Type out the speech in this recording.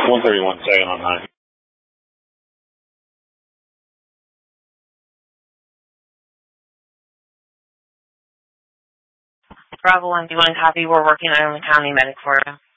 131 second on high. Bravo 1, do you want to copy? We're working on the county medic for you.